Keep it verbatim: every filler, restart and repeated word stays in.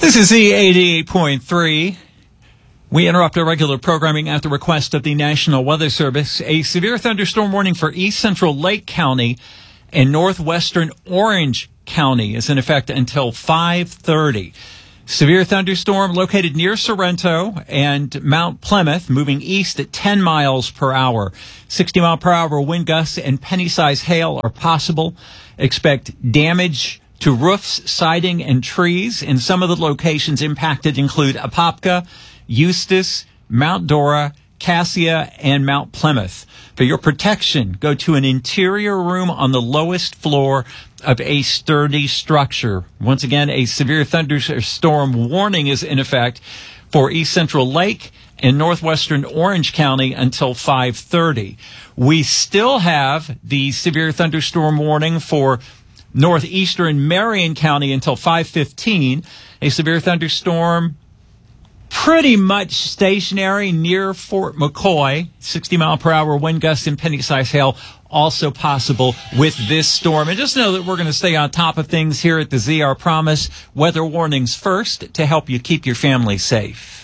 This is Z eighty-eight point three. We interrupt our regular programming at the request of the National Weather Service. A severe thunderstorm warning for East Central Lake County and northwestern Orange County is in effect until five thirty. Severe thunderstorm located near Sorrento and Mount Plymouth, moving east at ten miles per hour. sixty mile per hour wind gusts and penny-sized hail are possible. Expect damage to roofs, siding, and trees. And some of the locations impacted include Apopka, Eustis, Mount Dora, Cassia, and Mount Plymouth. For your protection, go to an interior room on the lowest floor of a sturdy structure. Once again, a severe thunderstorm warning is in effect for East Central Lake and northwestern Orange County until five thirty. We still have the severe thunderstorm warning for northeastern Marion County until five fifteen. A severe thunderstorm pretty much stationary near Fort McCoy. sixty mile per hour wind gusts and penny-sized hail also possible with this storm. And just know that we're going to stay on top of things here at the Z. Our promise, weather warnings first to help you keep your family safe.